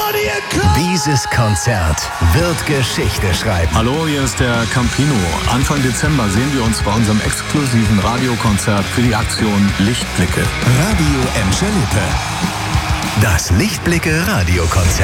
Dieses Konzert wird Geschichte schreiben. Hallo, hier ist der Campino. Anfang Dezember sehen wir uns bei unserem exklusiven Radiokonzert für die Aktion Lichtblicke. Radio Emscher Lippe. Das Lichtblicke Radiokonzert.